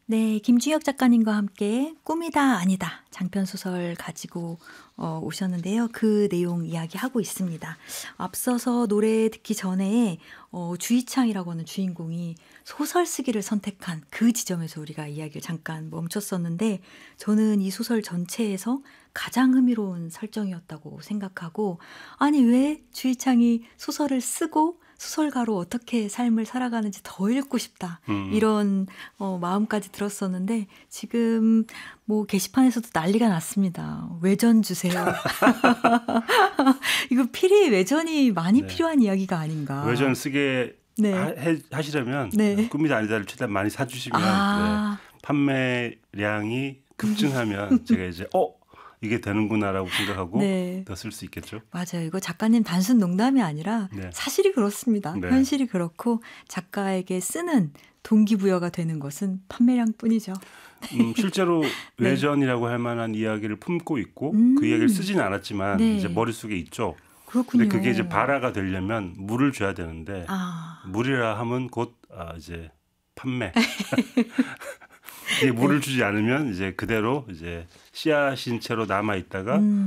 네, 김중혁 작가님과 함께 꿈이다 아니다 장편 소설 가지고 오셨는데요. 그 내용 이야기하고 있습니다. 앞서서 노래 듣기 전에 주희창이라고 하는 주인공이 소설 쓰기를 선택한 그 지점에서 우리가 이야기를 잠깐 멈췄었는데 저는 이 소설 전체에서 가장 흥미로운 설정이었다고 생각하고 아니 왜 주희창이 소설을 쓰고 소설가로 어떻게 삶을 살아가는지 더 읽고 싶다. 이런 마음까지 들었었는데 지금 뭐 게시판에서도 난리가 났습니다. 외전 주세요. 이거 필히 외전이 많이 네. 필요한 이야기가 아닌가. 외전 쓰게 네. 하시려면 네. 꿈이다 아니다를 최대한 많이 사주시면 아. 네, 판매량이 급증하면 제가 이제 이게 되는구나라고 생각하고 네. 더 쓸 수 있겠죠. 맞아요. 이거 작가님 단순 농담이 아니라 네. 사실이 그렇습니다. 네. 현실이 그렇고 작가에게 쓰는 동기부여가 되는 것은 판매량뿐이죠. 실제로 네. 외전이라고 할 만한 이야기를 품고 있고 그 이야기를 쓰지는 않았지만 네. 이제 머릿속에 있죠. 그렇군요. 근데 그게 이제 발화가 되려면 물을 줘야 되는데 물이라 하면 곧 이제 판매. 이게 물을 주지 않으면 이제 그대로 이제 씨앗인 채로 남아 있다가